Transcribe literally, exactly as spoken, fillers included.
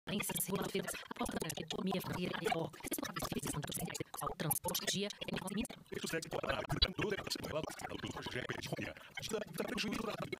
transparência, segunda-feira, aposta da economia financeira e o ao transporte dia e Isso segue para a agricultura, do projeto de Romia. Está prejuízo